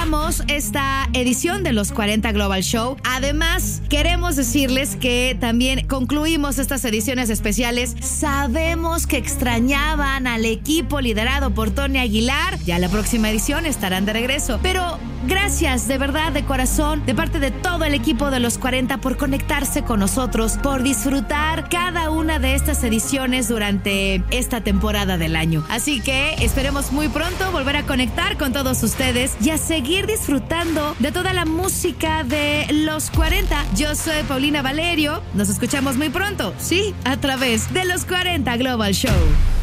cerramos esta edición de los 40 Global Show. Además, queremos decirles que también concluimos estas ediciones especiales. Sabemos que extrañaban al equipo liderado por Tony Aguilar. Ya la próxima edición estarán de regreso. Pero gracias de verdad, de corazón, de parte de todo el equipo de los 40 por conectarse con nosotros, por disfrutar cada una de estas ediciones durante esta temporada del año. Así que esperemos muy pronto volver a conectar con todos ustedes y a seguir disfrutando de toda la música de los 40. Yo soy Paulina Valerio. Nos escuchamos muy pronto, sí, a través de los 40 Global Show.